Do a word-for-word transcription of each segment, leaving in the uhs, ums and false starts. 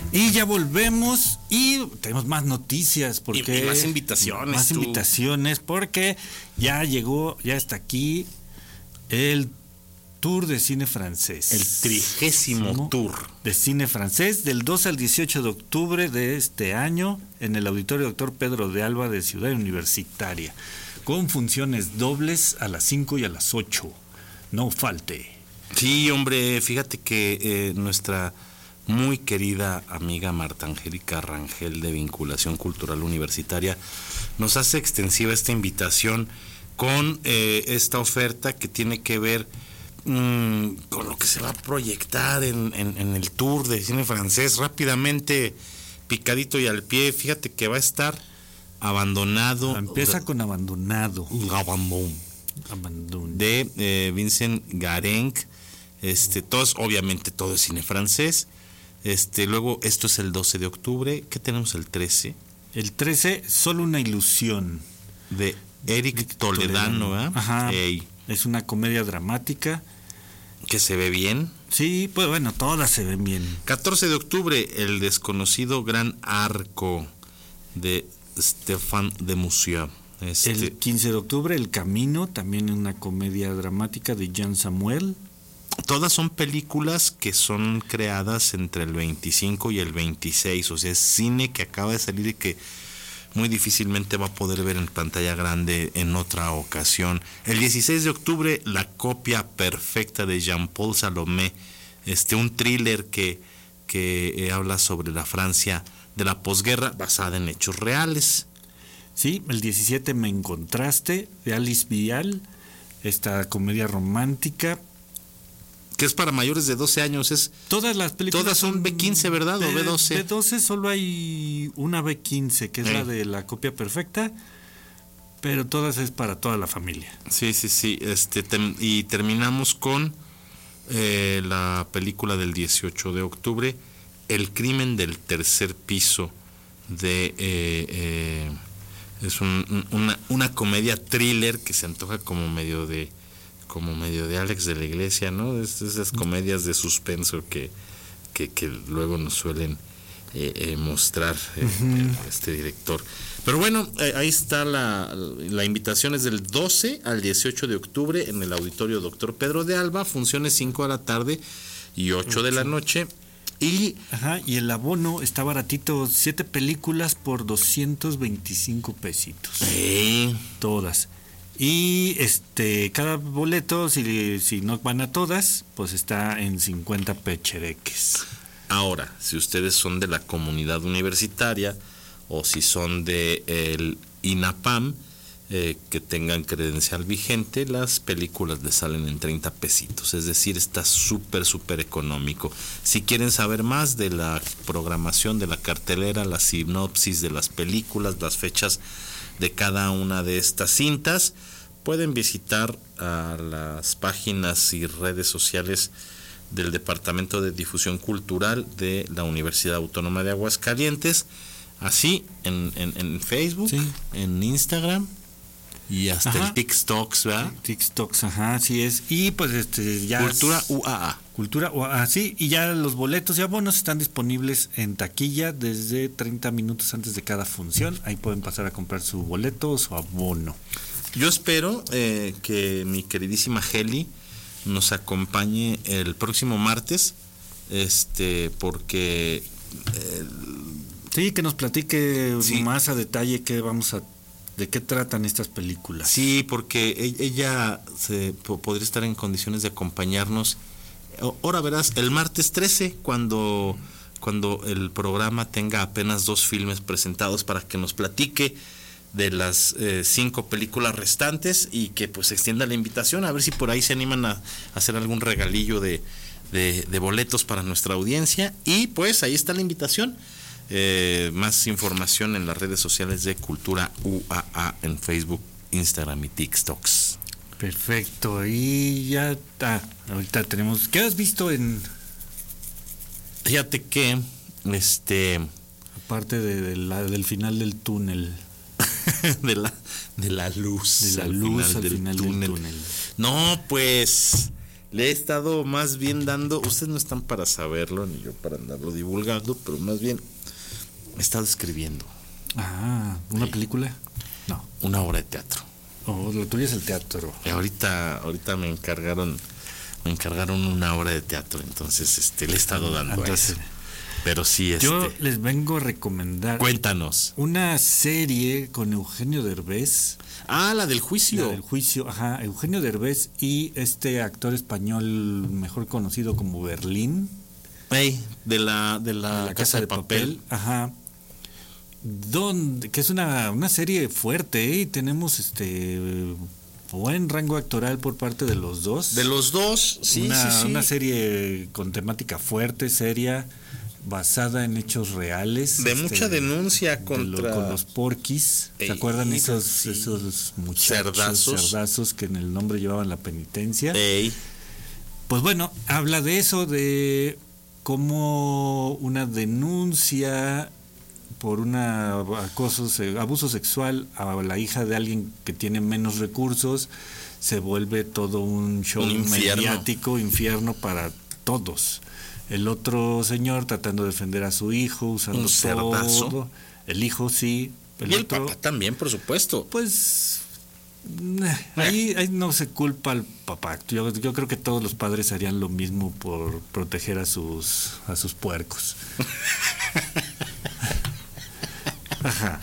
Y ya volvemos y tenemos más noticias porque y, y más invitaciones. Más tú. invitaciones porque ya llegó, ya está aquí el Tour de Cine Francés. El trigésimo Tour de Cine Francés del doce al dieciocho de octubre de este año en el Auditorio Doctor Pedro de Alba de Ciudad Universitaria, con funciones dobles a las cinco y a las ocho. No falte. Sí, hombre, fíjate que eh, nuestra muy querida amiga Marta Angélica Rangel de Vinculación Cultural Universitaria nos hace extensiva esta invitación con eh, esta oferta que tiene que ver mmm, con lo que se va a proyectar en, en, en el Tour de Cine Francés. Rápidamente, picadito y al pie, fíjate que va a estar Abandonado. Empieza con Abandonado. Abandon. Abandon. De eh, Vincent Garenc. Este, todos, obviamente todo es cine francés. Este, luego esto es el doce de octubre. ¿Qué tenemos el trece? El trece, Solo una ilusión. De Eric Toledano, ¿eh? Ajá. Ey. Es una comedia dramática. Que se ve bien. Sí, pues bueno, todas se ven bien. catorce de octubre, El desconocido gran arco de Stéphane Demussier. Este... El quince de octubre, El camino, también una comedia dramática de Jean Samuel. Todas son películas que son creadas entre el veinticinco y el veintiséis, o sea, es cine que acaba de salir y que muy difícilmente va a poder ver en pantalla grande en otra ocasión. El dieciséis de octubre, La copia perfecta de Jean-Paul Salomé, este, un thriller que, que eh, habla sobre la Francia de la posguerra basada en hechos reales. Sí, el diecisiete, Me encontraste, de Alice Vial, esta comedia romántica. Que es para mayores de doce años. Es Todas las películas todas son B quince, ¿verdad? De, o B doce. B doce solo hay una B quince, que es sí. la de La copia perfecta, pero todas es para toda la familia. Sí, sí, sí. Este, tem, y terminamos con eh, la película del dieciocho de octubre, El crimen del tercer piso, de eh, eh, es un, una, una comedia thriller que se antoja como medio de como medio de Alex de la Iglesia, ¿no? Es, esas comedias de suspenso que, que, que luego nos suelen eh, eh, mostrar eh, uh-huh. este director. Pero bueno, eh, ahí está la, la invitación, es del doce al dieciocho de octubre en el Auditorio Doctor Pedro de Alba, funciones cinco de la tarde y ocho de la noche. Y, Ajá, y el abono está baratito, siete películas por doscientos veinticinco pesitos. Sí. Todas. Y este cada boleto, si, si no van a todas, pues está en cincuenta pechereques. Ahora, si ustedes son de la comunidad universitaria o si son de el INAPAM, eh, que tengan credencial vigente, las películas les salen en treinta pesitos, es decir, está súper, súper económico. Si quieren saber más de la programación de la cartelera, la sinopsis de las películas, las fechas de cada una de estas cintas, pueden visitar a las páginas y redes sociales del Departamento de Difusión Cultural de la Universidad Autónoma de Aguascalientes, así en, en, en Facebook, sí. En Instagram y hasta ajá. El TikToks, ¿verdad? TikToks, ajá, así es. Y pues este ya Cultura U A A. Cultura U A A, sí, y ya los boletos y abonos están disponibles en taquilla desde treinta minutos antes de cada función. Ahí pueden pasar a comprar su boleto o su abono. Yo espero eh, que mi queridísima Heli nos acompañe el próximo martes, este, porque eh, sí, que nos platique sí. más a detalle qué vamos a de qué tratan estas películas. Sí, porque ella se podría estar en condiciones de acompañarnos. Ahora verás, el martes trece, cuando, cuando el programa tenga apenas dos filmes presentados, para que nos platique de las eh, cinco películas restantes y que pues extienda la invitación, a ver si por ahí se animan a, a hacer algún regalillo de, de, de boletos para nuestra audiencia. Y pues ahí está la invitación. Eh, más información en las redes sociales de Cultura U A A en Facebook, Instagram y TikToks. Perfecto, y ya está. Ahorita tenemos. ¿Qué has visto en? Fíjate que, este, aparte de, de la, del final del túnel, de la de la luz, de la al luz final al del final túnel. del túnel. No, pues Le he estado más bien dando, ustedes no están para saberlo, ni yo para andarlo divulgando, pero más bien he estado escribiendo. Ah, ¿una sí. película? No. Una obra de teatro. Oh, lo tuyo es el teatro. Y ahorita, ahorita me encargaron, me encargaron una obra de teatro, entonces este le he estado dando entonces, a eso. Pero sí, este. Yo les vengo a recomendar. Cuéntanos. Una serie con Eugenio Derbez. Ah, la del juicio. La del juicio, ajá. Eugenio Derbez y este actor español mejor conocido como Berlín. Hey, de la, de la, de la Casa, Casa de, de papel. papel. Ajá. Donde, que es una, una serie fuerte, ¿eh? Y tenemos este buen rango actoral por parte de los dos. De los dos, sí, una, sí, sí. Una serie con temática fuerte, seria, basada en hechos reales. De este, mucha denuncia contra... Lo, con los porquis. ¿Se acuerdan esos, sí. esos muchachos cerdazos. cerdazos que en el nombre llevaban la penitencia? Ey. Pues bueno, habla de eso, de cómo una denuncia por un acoso, abuso sexual a la hija de alguien que tiene menos recursos se vuelve todo un show un infierno. mediático, infierno para todos. El otro señor tratando de defender a su hijo, usando un cerdazo. todo. El hijo sí. El y el otro, papá también, por supuesto. Pues ahí, ahí no se culpa al papá. Yo, yo creo que todos los padres harían lo mismo por proteger a sus a sus puercos. Ajá.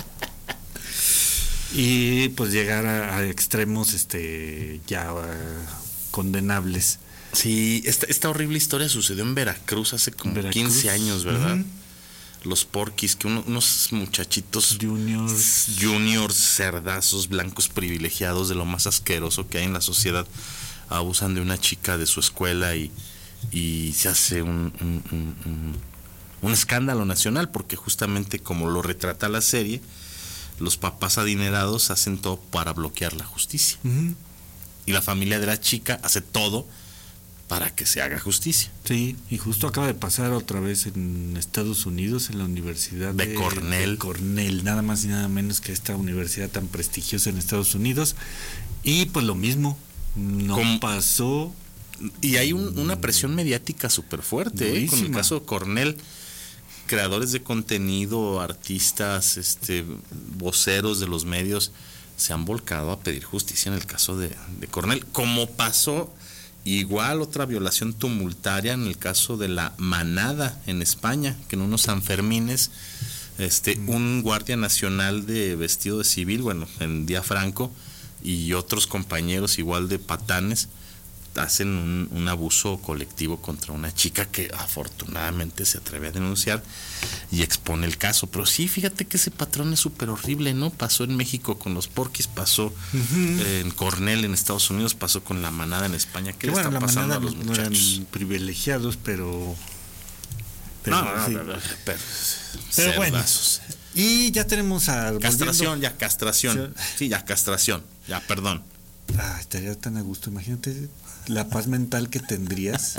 Y pues llegar a, a extremos este ya uh, condenables. Sí, esta, esta horrible historia sucedió en Veracruz hace como Veracruz. quince años, ¿verdad? Uh-huh. Los porquis, que uno, unos muchachitos juniors juniors cerdazos blancos privilegiados de lo más asqueroso que hay en la sociedad abusan de una chica de su escuela y, y se hace un, un, un, un, un escándalo nacional porque justamente como lo retrata la serie, los papás adinerados hacen todo para bloquear la justicia. Uh-huh. Y la familia de la chica hace todo para que se haga justicia. Sí, y justo acaba de pasar otra vez en Estados Unidos, en la Universidad de, de, Cornell. de Cornell, nada más y nada menos que esta universidad tan prestigiosa en Estados Unidos. Y pues lo mismo, no Con, pasó. Y hay un, una presión mediática súper fuerte, ¿eh? Con el caso de Cornell. Creadores de contenido, artistas, este, voceros de los medios se han volcado a pedir justicia en el caso de, de Cornell, como pasó igual otra violación tumultaria en el caso de la Manada en España, que en unos Sanfermines este, mm. un guardia nacional de vestido de civil, bueno, en día franco, y otros compañeros igual de patanes hacen un, un abuso colectivo contra una chica que afortunadamente se atreve a denunciar y expone el caso. Pero sí, fíjate que ese patrón es súper horrible, ¿no? Pasó en México con los porquis, pasó uh-huh. eh, en Cornell en Estados Unidos, pasó con la Manada en España. ¿Qué le bueno, está pasando a los no muchachos? Eran privilegiados, pero... pero no, no, sí. no, no, pero, pero bueno. Y ya tenemos a... Castración, volviendo. ya, castración. Sí, ya, castración. Ya, perdón. Ah, estaría tan a gusto, imagínate la paz mental que tendrías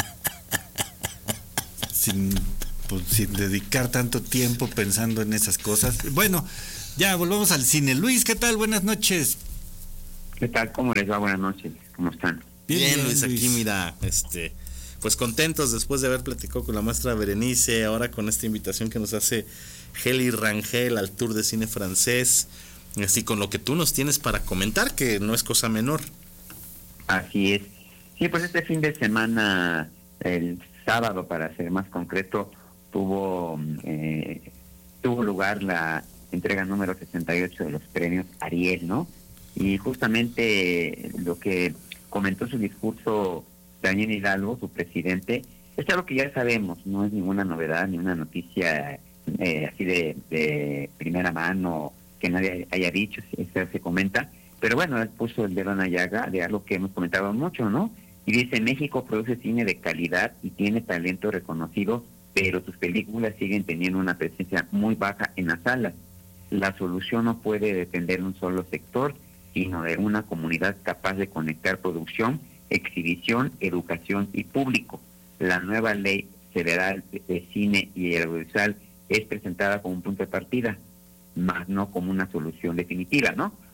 sin, pues, sin dedicar tanto tiempo pensando en esas cosas. Bueno, ya volvamos al cine. Luis, ¿qué tal? Buenas noches. ¿Qué tal? ¿Cómo les va? Buenas noches. ¿Cómo están? Bien, bien Luis, Luis, aquí mira, este, pues contentos después de haber platicado con la maestra Berenice, ahora con esta invitación que nos hace Heli Rangel al Tour de Cine Francés, así con lo que tú nos tienes para comentar, que no es cosa menor. Así es. Sí, pues este fin de semana, el sábado para ser más concreto, tuvo eh, tuvo lugar la entrega número sesenta y ocho de los premios Ariel, ¿no? Y justamente lo que comentó su discurso Daniel Hidalgo, su presidente, es algo que ya sabemos, no es ninguna novedad, ni una noticia eh, así de, de primera mano que nadie haya dicho, se, se comenta, pero bueno, él puso el dedo en la llaga de algo que hemos comentado mucho, ¿no? Y dice, México produce cine de calidad y tiene talento reconocido, pero sus películas siguen teniendo una presencia muy baja en las salas. La solución no puede depender de un solo sector, sino de una comunidad capaz de conectar producción, exhibición, educación y público. La nueva ley federal de cine y audiovisual es presentada como un punto de partida, más no como una solución definitiva, ¿no?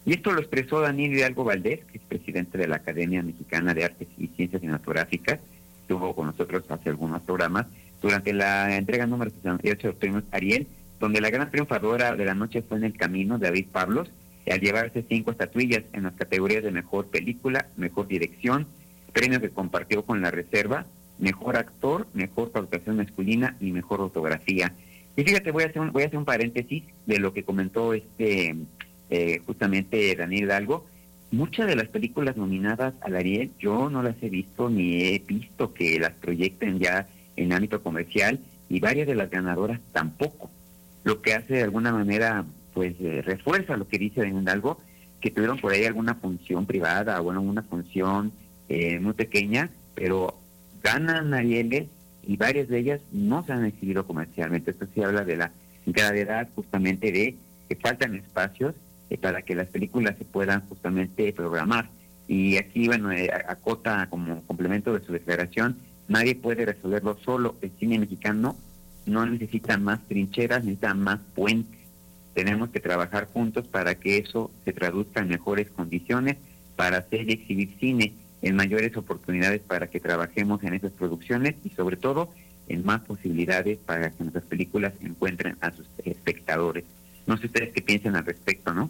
Y esto lo expresó Daniel Hidalgo Valdés, que es presidente de la Academia Mexicana de Artes y Ciencias Cinematográficas, estuvo con nosotros hace algunos programas, durante la entrega número sesenta y ocho de los premios Ariel, donde la gran triunfadora de la noche fue En el Camino, de David Pablos, al llevarse cinco estatuillas en las categorías de Mejor Película, Mejor Dirección, premios que compartió con La Reserva, Mejor Actor, Mejor Actuación Masculina y Mejor Fotografía. Y fíjate, voy a hacer un, voy a hacer un paréntesis de lo que comentó este eh, justamente Daniel Hidalgo. Muchas de las películas nominadas al Ariel yo no las he visto ni he visto que las proyecten ya en ámbito comercial, y varias de las ganadoras tampoco, lo que hace de alguna manera pues eh, refuerza lo que dice Daniel Hidalgo, que tuvieron por ahí alguna función privada o bueno, una función eh, muy pequeña, pero ganan Arieles y varias de ellas no se han exhibido comercialmente. Esto sí habla de la gravedad justamente de que faltan espacios eh, para que las películas se puedan justamente programar. Y aquí, bueno, eh, acota como complemento de su declaración, nadie puede resolverlo solo. El cine mexicano no necesita más trincheras, necesita más puentes. Tenemos que trabajar juntos para que eso se traduzca en mejores condiciones para hacer y exhibir cine, en mayores oportunidades para que trabajemos en esas producciones y sobre todo en más posibilidades para que nuestras películas encuentren a sus espectadores. No sé ustedes qué piensan al respecto, ¿no?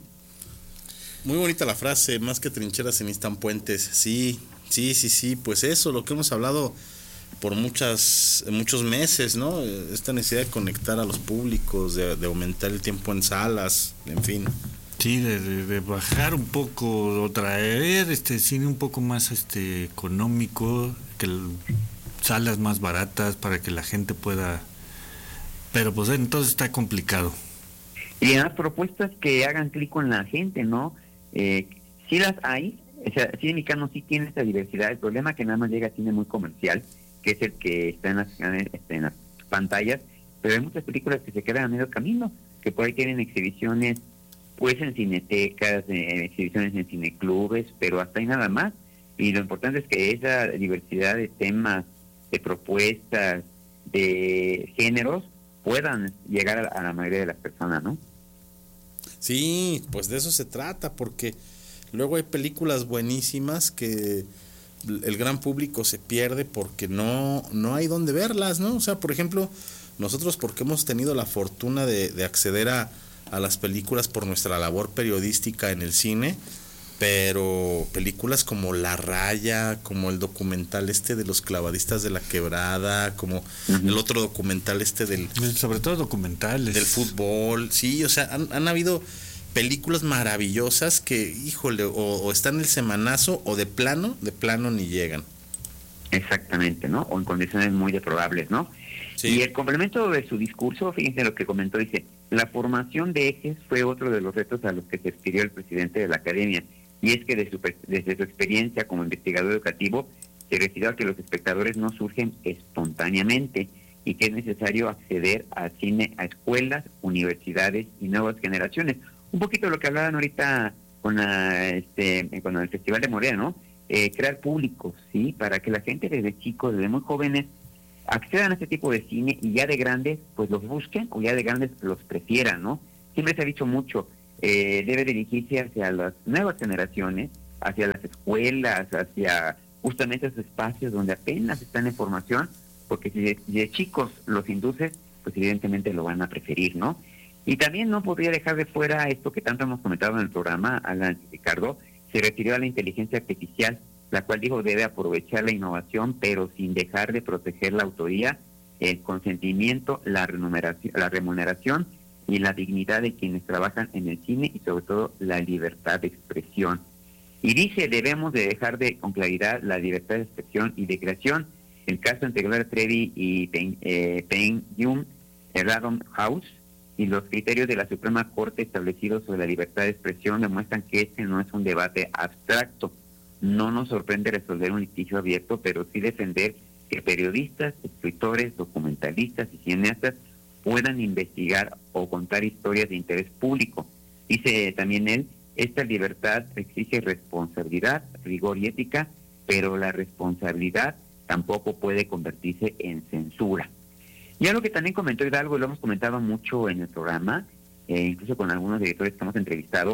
Muy bonita la frase, más que trincheras se necesitan puentes. Sí, sí, sí, sí, pues eso, lo que hemos hablado por muchas muchos meses, ¿no? Esta necesidad de conectar a los públicos, de, de aumentar el tiempo en salas, en fin. Sí, de, de, de bajar un poco, o traer este cine un poco más este económico, que el, salas más baratas para que la gente pueda, pero pues entonces está complicado. Y las propuestas que hagan clic con la gente, ¿no? Eh, sí las hay, o sea, el cine mexicano sí tiene esta diversidad. El problema es que nada más llega a cine muy comercial, que es el que está en las, en las pantallas, pero hay muchas películas que se quedan a medio camino, que por ahí tienen exhibiciones pues en cinetecas, en exhibiciones en cineclubes, pero hasta ahí nada más. Y lo importante es que esa diversidad de temas, de propuestas, de géneros, puedan llegar a, a la mayoría de las personas, ¿no? Sí, pues de eso se trata, porque luego hay películas buenísimas que el gran público se pierde porque no, no hay dónde verlas, ¿no? O sea, por ejemplo, nosotros porque hemos tenido la fortuna de, de acceder a, a las películas por nuestra labor periodística en el cine, pero películas como La Raya, como el documental este de los clavadistas de la quebrada, como uh-huh. el otro documental este del... Sobre todo documentales. Del fútbol, sí, o sea, han, han habido películas maravillosas que, híjole, o, o están en el semanazo o de plano, de plano ni llegan. Exactamente, ¿no? O en condiciones muy deprobables, ¿no? Sí. Y el complemento de su discurso, fíjense lo que comentó, dice, la formación de ejes fue otro de los retos a los que se refirió el presidente de la Academia, y es que de su, desde su experiencia como investigador educativo, se refirió a que los espectadores no surgen espontáneamente y que es necesario acceder al cine a escuelas, universidades y nuevas generaciones. Un poquito lo que hablaban ahorita con, la, este, con el Festival de Morelia, ¿no? Eh, crear públicos, ¿sí? Para que la gente desde chicos, desde muy jóvenes, accedan a este tipo de cine y ya de grandes, pues los busquen o ya de grandes los prefieran, ¿no? Siempre se ha dicho mucho, eh, debe dirigirse hacia las nuevas generaciones, hacia las escuelas, hacia justamente esos espacios donde apenas están en formación, porque si de, de chicos los induces, pues evidentemente lo van a preferir, ¿no? Y también no podría dejar de fuera esto que tanto hemos comentado en el programa, Alan y Ricardo, se refirió a la inteligencia artificial, la cual dijo debe aprovechar la innovación, pero sin dejar de proteger la autoría, el consentimiento, la remuneración, la remuneración y la dignidad de quienes trabajan en el cine y sobre todo la libertad de expresión. Y dice, debemos de dejar de con claridad la libertad de expresión y de creación. El caso entre Gloria Trevi y Peng eh, Yun, Random House, y los criterios de la Suprema Corte establecidos sobre la libertad de expresión demuestran que este no es un debate abstracto. No nos sorprende resolver un litigio abierto, pero sí defender que periodistas, escritores, documentalistas y cineastas puedan investigar o contar historias de interés público. Dice también él, esta libertad exige responsabilidad, rigor y ética, pero la responsabilidad tampoco puede convertirse en censura. Y algo que también comentó Hidalgo, y lo hemos comentado mucho en el programa, eh, incluso con algunos directores que hemos entrevistado,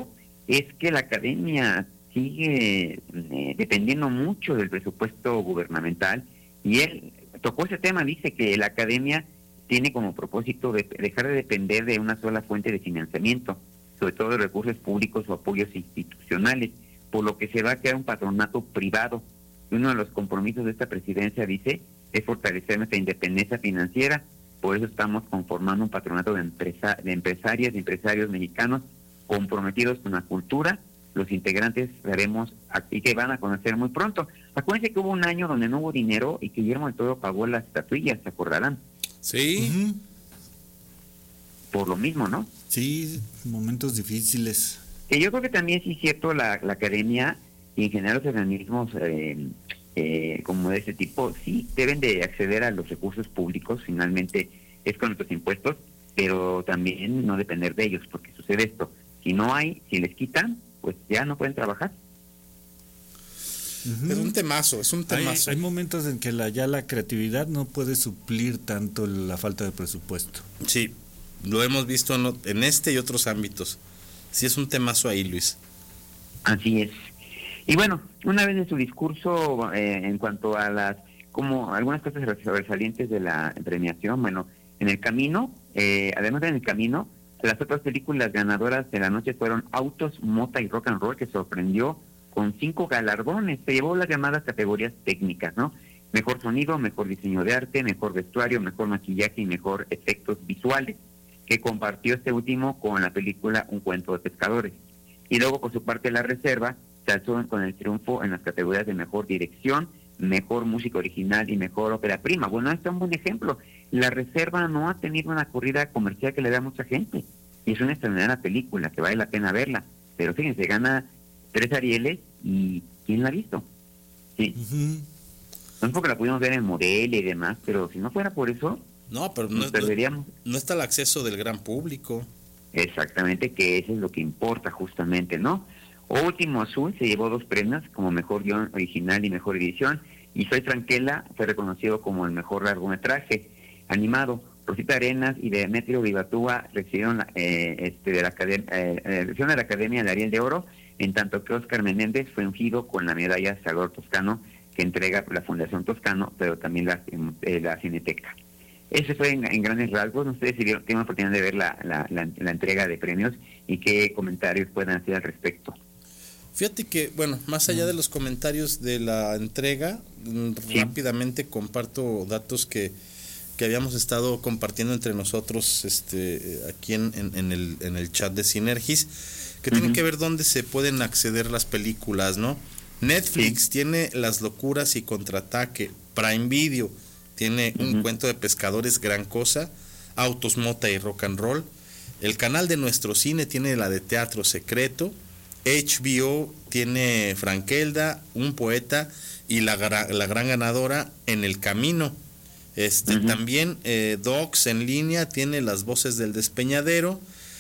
es que la academia sigue eh, dependiendo mucho del presupuesto gubernamental, y él tocó ese tema, dice que la academia tiene como propósito de dejar de depender de una sola fuente de financiamiento, sobre todo de recursos públicos o apoyos institucionales, por lo que se va a crear un patronato privado. Uno de los compromisos de esta presidencia, dice, es fortalecer nuestra independencia financiera. Por eso estamos conformando un patronato de, empresa, de empresarias y empresarios mexicanos comprometidos con la cultura. Los integrantes veremos y que van a conocer muy pronto. Acuérdense que hubo un año donde no hubo dinero y que Guillermo del Toro pagó las estatuillas, ¿se acordarán? Sí. Uh-huh. Por lo mismo, ¿no? Sí, momentos difíciles. Que yo creo que también sí es cierto, la, la academia y en general los organismos eh, eh, como de ese tipo, sí deben de acceder a los recursos públicos, finalmente es con nuestros impuestos, pero también no depender de ellos, porque sucede esto, si no hay, si les quitan, pues ya no pueden trabajar. Uh-huh. Es un temazo, es un temazo. Hay, hay momentos en que la, ya la creatividad no puede suplir tanto la falta de presupuesto. Sí, lo hemos visto en, en este y otros ámbitos. Sí, es un temazo ahí, Luis. Así es. Y bueno, una vez en su discurso eh, en cuanto a las, como algunas cosas sobresalientes de la premiación, bueno, en el camino, eh, además de En el camino, las otras películas ganadoras de la noche fueron Autos, Mota y Rock and Roll, que sorprendió con cinco galardones. Se llevó las llamadas categorías técnicas, ¿no? Mejor sonido, mejor diseño de arte, mejor vestuario, mejor maquillaje y mejor efectos visuales, que compartió este último con la película Un cuento de pescadores. Y luego, por su parte, La Reserva se alzó con el triunfo en las categorías de mejor dirección, mejor música original y mejor ópera prima. Bueno, este es un buen ejemplo. La Reserva no ha tenido una corrida comercial que le da a mucha gente, y es una extraordinaria película que vale la pena verla. Pero fíjense, gana tres Arieles, y ¿quién la ha visto? Sí. Uh-huh. No es porque la pudimos ver en Morelia y demás, pero si no fuera por eso, no, pero no, perderíamos. No, no está el acceso del gran público. Exactamente, que eso es lo que importa justamente, ¿no? Último Azul se llevó dos premios como mejor guión original y mejor edición, y Soy Franquela fue reconocido como el mejor largometraje animado. Rosita Arenas y Demetrio Vivatúa recibieron eh, este, de la academia, eh, recibieron de la Academia el Ariel de Oro, en tanto que Óscar Menéndez fue ungido con la medalla Salvador Toscano, que entrega la Fundación Toscano, pero también la, eh, la Cineteca. Ese fue en, en grandes rasgos. No sé si tienen la oportunidad de ver la, la, la, la entrega de premios y qué comentarios puedan hacer al respecto. Fíjate que, bueno, más allá de los comentarios de la entrega, sí. rápidamente comparto datos que, que habíamos estado compartiendo entre nosotros este, aquí en, en, en, el, en el chat de Sinergis, que uh-huh. tienen que ver dónde se pueden acceder las películas, ¿no? Netflix sí. tiene Las Locuras y Contraataque, Prime Video tiene uh-huh. Un cuento de pescadores, Gran Cosa, Autos, Mota y Rock and Roll, el canal de Nuestro Cine tiene la de Teatro Secreto, H B O tiene Frankelda, Un Poeta y la, la gran ganadora En el Camino. Este uh-huh. También eh, Docs en línea tiene Las Voces del Despeñadero,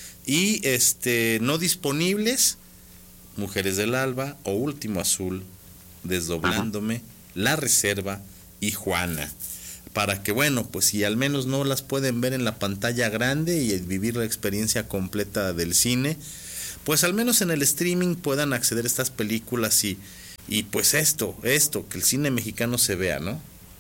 y este no disponibles Mujeres del Alba o Último Azul, Desdoblándome, uh-huh. La Reserva y Juana. Para que, bueno, pues si al menos no las pueden ver en la pantalla grande y vivir la experiencia completa del cine, pues al menos en el streaming puedan acceder a estas películas y, y pues esto, esto, que el cine mexicano se vea, ¿no?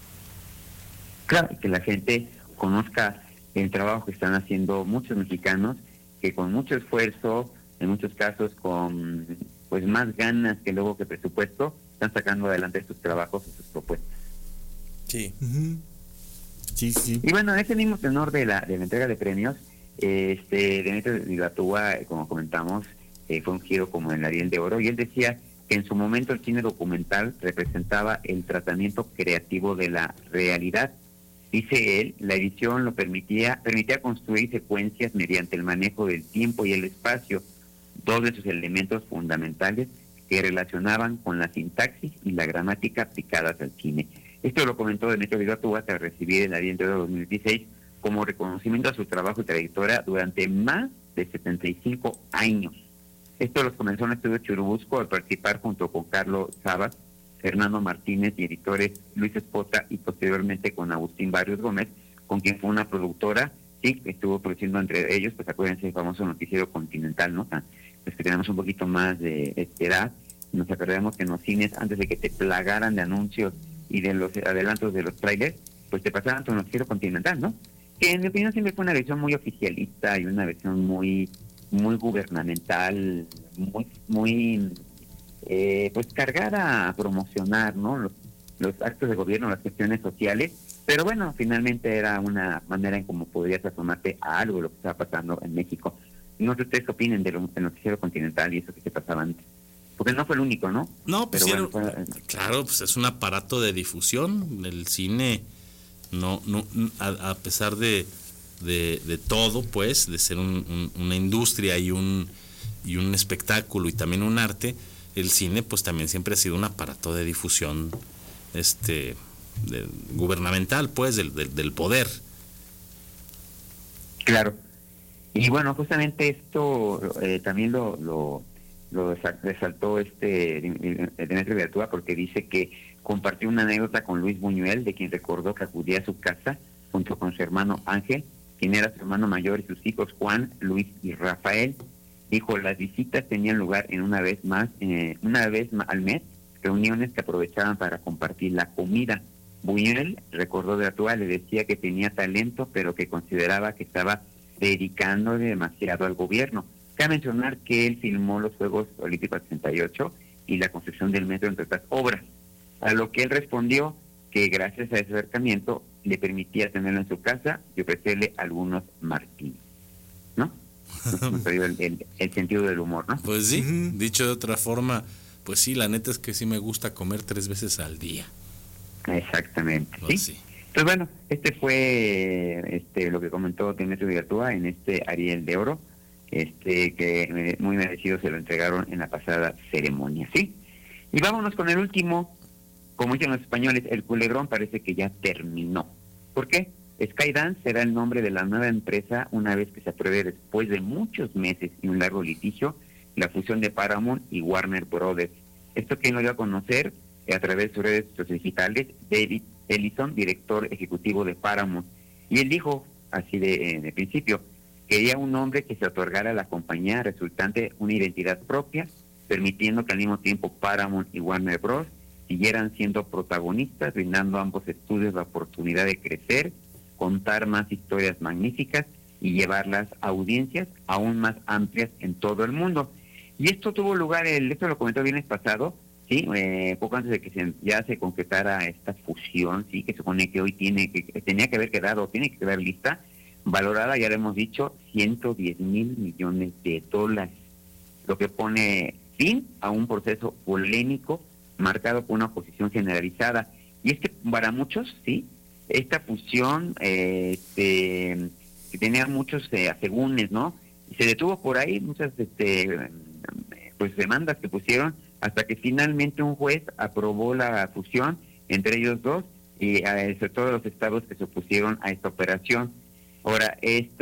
Claro, que la gente conozca el trabajo que están haciendo muchos mexicanos, que con mucho esfuerzo, en muchos casos con pues más ganas que luego que presupuesto, están sacando adelante estos trabajos y sus propuestas. Sí. Uh-huh. Sí, sí. Y bueno, en ese mismo tenor de la, de la entrega de premios, este Demetrio Vivatúa, como comentamos, eh, fue ungido como el Ariel de Oro, y él decía que en su momento el cine documental representaba el tratamiento creativo de la realidad. Dice él, la edición lo permitía, permitía construir secuencias mediante el manejo del tiempo y el espacio, dos de sus elementos fundamentales que relacionaban con la sintaxis y la gramática aplicadas al cine. Esto lo comentó Demetrio Vivatúa tras recibir el Ariel de Oro dos mil dieciséis como reconocimiento a su trabajo y trayectoria durante más de setenta y cinco años. Esto los comenzó en el estudio Churubusco al participar junto con Carlos Sabas, Fernando Martínez y editores Luis Espota, y posteriormente con Agustín Barrios Gómez, con quien fue una productora, sí, que estuvo produciendo entre ellos, pues acuérdense el famoso noticiero Continental, ¿no? los que tenemos un poquito más de, de edad, nos acordamos que en los cines, antes de que te plagaran de anuncios y de los adelantos de los trailers, pues te pasaban tu noticiero continental, ¿no? Que en mi opinión siempre fue una versión muy oficialista y una versión muy muy gubernamental, muy muy eh, pues cargada a promocionar, ¿no? Los, los actos de gobierno, las cuestiones sociales, pero bueno, finalmente era una manera en cómo podrías asomarte a algo de lo que estaba pasando en México. No sé ustedes qué opinen del noticiero continental y eso que se pasaba antes. Porque no fue el único, ¿no? No, pues pero sí, bueno, era- fue, claro, pues es un aparato de difusión. El cine, no, no, a, a pesar de, de, de todo, pues, de ser un, un, una industria y un y un espectáculo y también un arte, el cine, pues, también siempre ha sido un aparato de difusión, este, de, gubernamental, pues, del, del, del poder. claro. Y bueno, justamente esto eh, también lo, lo, lo desa- resaltó este Demetrio Gertúa, porque dice que compartió una anécdota con Luis Buñuel, de quien recordó que acudía a su casa junto con su hermano Ángel, quien era su hermano mayor, y sus hijos Juan, Luis y Rafael. Dijo, las visitas tenían lugar en una vez más, eh, una vez ma- al mes, reuniones que aprovechaban para compartir la comida. Buñuel, recordó de Gertúa, le decía que tenía talento, pero que consideraba que estaba dedicándole demasiado al gobierno. Cabe mencionar que él filmó los Juegos Olímpicos sesenta y ocho y la construcción del metro, entre otras obras, a lo que él respondió que gracias a ese acercamiento le permitía tenerlo en su casa y ofrecerle algunos martinis, ¿no? Nos dio el, el, el sentido del humor, ¿no? Pues sí, Ujú. dicho de otra forma, pues sí, la neta es que sí me gusta comer tres veces al día. Exactamente, Pues ¿sí? sí. Entonces, bueno, este fue este lo que comentó Demetrio Gertúa en este Ariel de Oro, este que eh, muy merecido se lo entregaron en la pasada ceremonia, ¿sí? Y vámonos con el último, como dicen los españoles, el culebrón parece que ya terminó. ¿Por qué? Skydance será el nombre de la nueva empresa una vez que se apruebe, después de muchos meses y un largo litigio, la fusión de Paramount y Warner Brothers. Esto quien lo dio a conocer a través de sus redes digitales, David Ellison, director ejecutivo de Paramount. Y él dijo, así de, de principio, quería un nombre que se otorgara a la compañía resultante una identidad propia, permitiendo que al mismo tiempo Paramount y Warner Bros. Siguieran siendo protagonistas, brindando a ambos estudios la oportunidad de crecer, contar más historias magníficas y llevar las audiencias aún más amplias en todo el mundo. Y esto tuvo lugar, el, esto lo comentó el viernes pasado, sí, eh, poco antes de que se, ya se concretara esta fusión, sí, que se supone que hoy tiene que tenía que haber quedado, tiene que quedar lista, valorada, ya lo hemos dicho, ciento diez mil millones de dólares, lo que pone fin a un proceso polémico marcado por una oposición generalizada. Y es que para muchos, sí, esta fusión eh, este, que tenía muchos eh, asegúnes, ¿no? Y se detuvo por ahí muchas este, pues demandas que pusieron hasta que finalmente un juez aprobó la fusión entre ellos dos y eh, sobre todo los estados que se opusieron a esta operación. Ahora,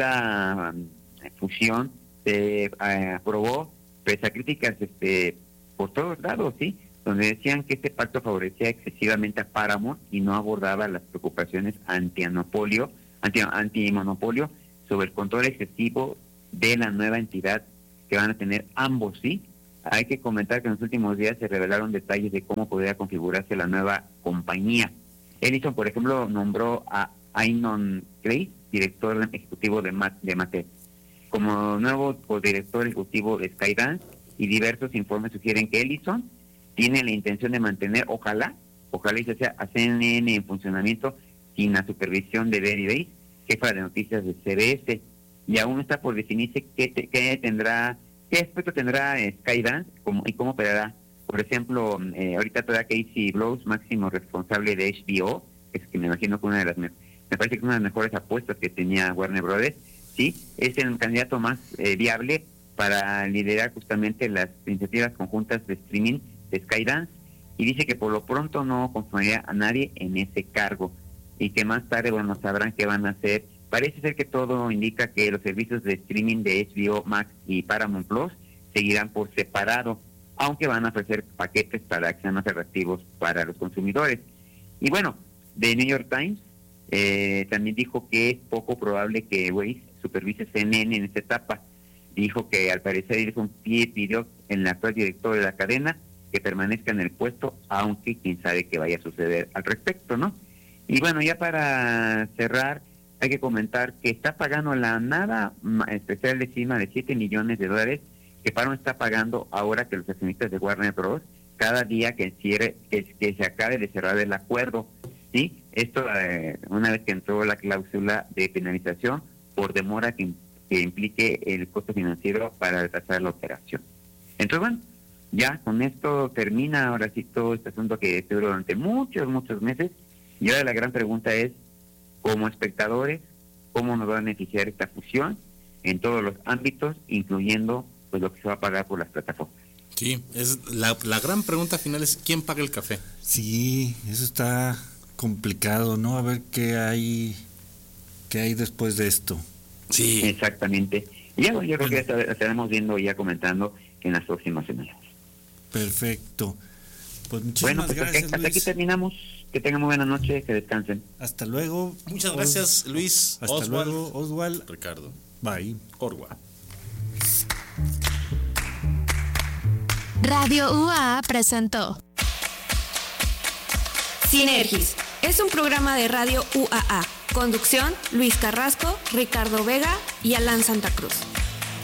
esta um, fusión se eh, aprobó pese a críticas este, por todos lados, ¿sí? Donde decían que este pacto favorecía excesivamente a Paramount y no abordaba las preocupaciones antimonopolio, anti, antimonopolio sobre el control excesivo de la nueva entidad que van a tener ambos, ¿sí? Hay que comentar que en los últimos días se revelaron detalles de cómo podría configurarse la nueva compañía. Ellison, por ejemplo, nombró a Ainon Grace, director ejecutivo de, Mat de Mattel, como nuevo director ejecutivo de Skydance, y diversos informes sugieren que Ellison tiene la intención de mantener, ojalá, ojalá y se sea a C N N en funcionamiento sin la supervisión de Betty Bates, jefa de noticias de C B S, y aún está por definirse qué, te, qué tendrá, qué aspecto tendrá eh, Skydance cómo, y cómo operará. Por ejemplo, eh, ahorita todavía Casey Blows, máximo responsable de H B O, es que me imagino que una de las, me, me parece que una de las mejores apuestas que tenía Warner Brothers, sí, es el candidato más eh, viable para liderar justamente las iniciativas conjuntas de streaming de Skydance, y dice que por lo pronto no conformaría a nadie en ese cargo y que más tarde, bueno, sabrán qué van a hacer. Parece ser que todo indica que los servicios de streaming de H B O Max y Paramount Plus seguirán por separado, aunque van a ofrecer paquetes para que sean más atractivos para los consumidores. Y bueno, The New York Times eh, también dijo que es poco probable que Waze supervise C N N en esta etapa, dijo que al parecer hizo un pie pidió en el actual director de la cadena que permanezca en el puesto, aunque quién sabe qué vaya a suceder al respecto, ¿no? Y bueno, ya para cerrar, hay que comentar que está pagando la nada especial de cima de siete millones de dólares que Paramount está pagando ahora que los accionistas de Warner Bros. Cada día que cierre, que, que se acabe de cerrar el acuerdo, ¿sí? Esto eh, una vez que entró la cláusula de penalización por demora que, que implique el costo financiero para retrasar la operación. Entonces, bueno, ya con esto termina ahora sí todo este asunto que duró durante muchos, muchos meses. Y ahora la gran pregunta es, como espectadores, ¿cómo nos va a beneficiar esta fusión en todos los ámbitos, incluyendo pues lo que se va a pagar por las plataformas? Sí, es la, la gran pregunta final es ¿quién paga el café? Sí, eso está complicado, ¿no? A ver qué hay, qué hay después de esto. Sí. Exactamente. Y ya, yo creo que ya estaremos viendo y ya comentando en las próximas semanas. Perfecto. Pues muchísimas bueno, pues gracias, hasta Luis. aquí terminamos. Que tengan muy buena noche, que descansen. Hasta luego. Muchas gracias, Os... Luis. Hasta Oswald, luego, Oswald. Ricardo. Bye. Orwa. Radio U A A presentó Sinergis. Es un programa de Radio U A A. Conducción, Luis Carrasco, Ricardo Vega y Alan Santa Cruz.